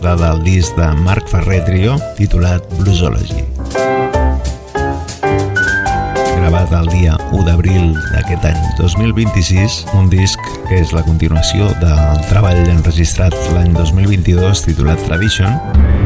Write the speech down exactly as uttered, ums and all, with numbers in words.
portada al disc de Marc Ferrer Trio titulat Bluesology. Gravat el dia u d'abril d'aquest any dos mil vint-i-sis, un disc que és la continuació del treball enregistrat l'any dos mil vint-i-dos titulat Tradition,